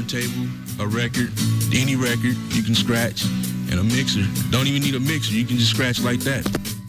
turntable, a record, any record you can scratch, and a mixer. Don't even need a mixer. You can just scratch like that.